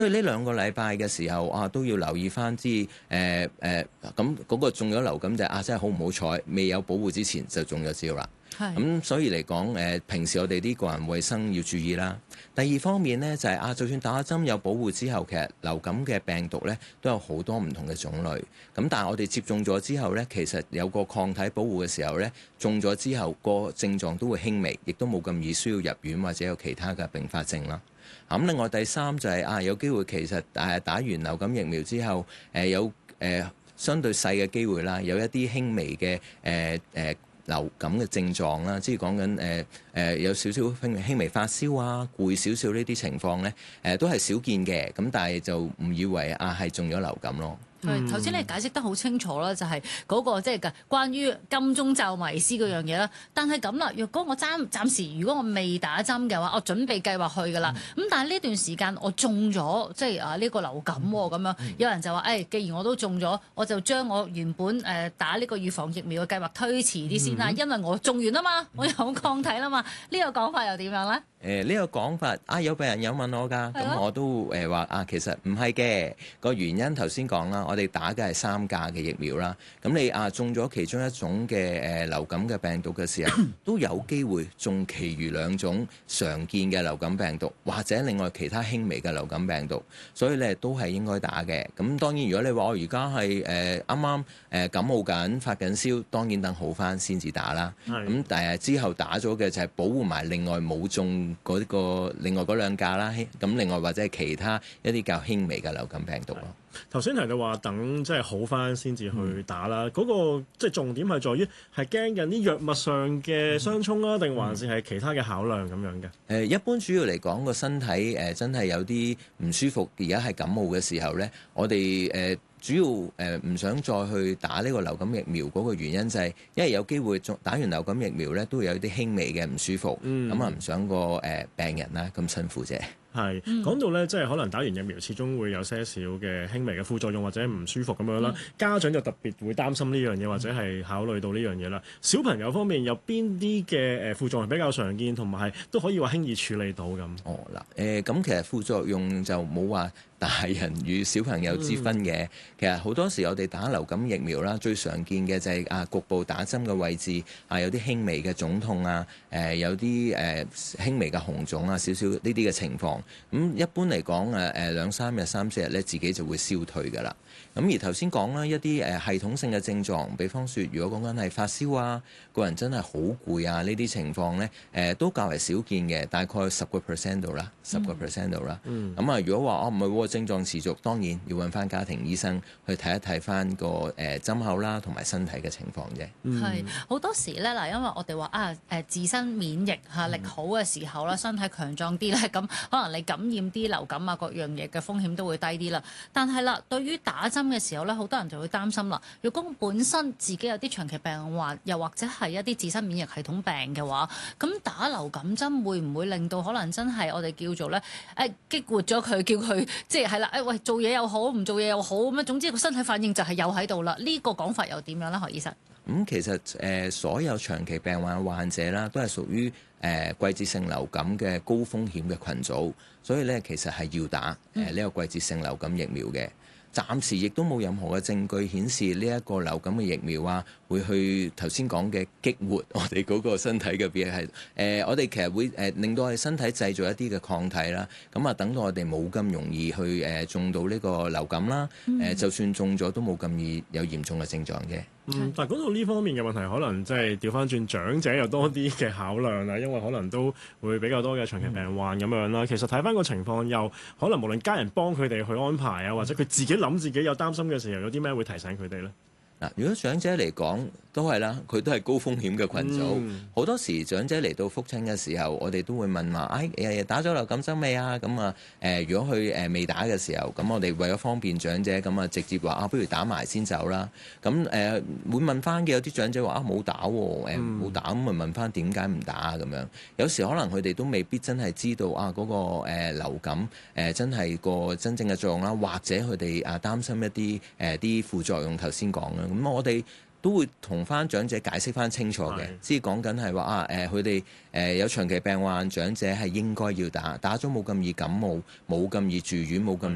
所以呢兩個禮拜嘅時候都要留意翻啲咁嗰個中咗流感就真係好唔好彩，未有保護之前就中咗招啦。咁所以嚟講平時我哋啲個人衛生要注意啦。第二方面呢，就係就算打針有保護之後，其實流感嘅病毒呢都有好多唔同嘅種類。咁但係我哋接種咗之後呢，其實有個抗體保護嘅時候呢，中咗之後個症狀都會輕微，亦都冇咁易需要入院或者有其他嘅併發症啦。咁另外第三就係有機會其實打完流感疫苗之後有相對細嘅機會啦，有一啲輕微嘅流感嘅症狀啦，即係講緊有少少輕微發燒啊、攰少少呢啲情況呢，都係少見嘅。咁但係就唔以為係中咗流感咯。 頭先你解釋得好清楚啦，就係嗰個即係關於金鐘罩迷思嗰樣嘢啦。但係咁啦，若果我暫時如果我未打針嘅話，我準備計劃去㗎啦。咁但係呢段時間我中咗即係呢個流感喎，咁樣有人就話既然我都中咗，我就將我原本打呢個預防疫苗嘅計劃推遲啲先啦，因為我中完啊嘛，我有抗體啦嘛。呢個講法又點樣咧？ 呢個講法有病人有問我㗎，咁我都話其實唔係嘅，個原因頭先講啦，我哋打嘅係3價嘅疫苗啦，咁你中咗其中一種嘅流感嘅病毒嘅時候，都有機會中其餘2種常見嘅流感病毒，或者另外其他輕微嘅流感病毒，所以咧都係應該打嘅。咁當然如果你話我而家係啱啱感冒緊發緊燒，當然等好返先至打啦。咁但係之後打咗嘅就係保護埋另外冇中另外嗰2價啦，咁另外或者係其他一啲較輕微嘅流感病毒咯。 頭先提到話等即係好翻先至去打啦，嗰個即係重點係在於係驚緊啲藥物上嘅相衝啊，定還是係其他嘅考量咁樣嘅？ 一般主要嚟講個身體真係有啲唔舒服，而家係感冒嘅時候呢，我哋主要唔想再去打呢個流感疫苗嗰個原因就係因為有機會打完流感疫苗呢，都會有啲輕微嘅唔舒服，咁唔想個病人啦咁辛苦啫。 係講到咧，即係可能打完疫苗，始終會有些少嘅輕微嘅副作用或者唔舒服咁樣啦。家長就特別會擔心呢樣嘢，或者係考慮到呢樣嘢啦。小朋友方面有邊啲嘅副作用比較常見，同埋都可以話輕易處理到咁？ 咁其實副作用就冇話大人與小朋友之分嘅。其實好多時我哋打流感疫苗啦，最常見嘅就係局部打針嘅位置有啲輕微嘅腫痛啊，有啲輕微嘅紅腫啊，少少呢啲嘅情況。咁一般嚟講2、3日、3、4日咧，自己就會消退㗎啦。咁而頭先講啦，一啲系統性嘅症狀，比方說如果講緊係發燒啊，個人真係好攰啊，呢啲情況咧都較為少見嘅，大概10% 度啦，10% 度啦。咁如果話唔係症狀持續，當然要揾翻家庭醫生去睇一睇翻個針口啦，同埋身體嘅情況啫。 係好多時咧嗱，因為我哋話自身免疫力好嘅時候啦，身體強壯啲咧，咁可能你感染啲流感啊各樣嘢嘅風險都會低啲啦。但係啦，對於打針嘅時候咧，好多人就會擔心啦。如果本身自己有啲長期病患，又或者係一啲自身免疫系統病嘅話，咁打流感針會唔會令到可能真係我哋叫做咧激活咗佢，叫佢即係啦，喂做嘢又好，唔做嘢又好咁樣，總之個身體反應就係有喺度啦。呢個講法又點樣咧，何醫生？ 其實所有長期病患者啦，都係屬於季節性流感嘅高風險嘅群組，所以咧其實係要打呢個季節性流感疫苗嘅。暫時亦都冇任何嘅證據顯示呢一個流感嘅疫苗會去頭先講嘅激活我哋嗰個身體嘅免疫系統。我哋其實會令到我哋身體製造一啲嘅抗體啦，咁等到我哋冇咁容易去中到呢個流感啦。就算中咗都冇咁易有嚴重嘅症狀嘅。 但係講到呢方面嘅問題，可能即係調翻轉長者又多啲嘅考量啦，因為可能都會比較多嘅長期病患咁樣啦。其實睇翻個情況，又可能無論家人幫佢哋去安排啊，或者佢自己諗自己有擔心嘅時候，有啲咩會提醒佢哋呢？ 如果長者嚟講都係啦，佢都係高風險嘅群組。好多時長者嚟到覆診嘅時候，我哋都會問話，打咗流感針未啊？咁如果佢未打嘅時候，咁我哋為咗方便長者，咁直接話不如打埋先走啦。咁會問翻嘅有啲長者話冇打喎，冇打，咁咪問翻點解唔打啊？咁樣有時可能佢哋都未必真係知道嗰個流感真係個真正嘅作用啦，或者佢哋擔心一啲副作用。頭先講啦。咁我哋都會同翻長者解釋翻清楚嘅，即係講緊係話佢哋有長期病患長者係應該要打咗冇咁易感冒，冇咁易住院，冇咁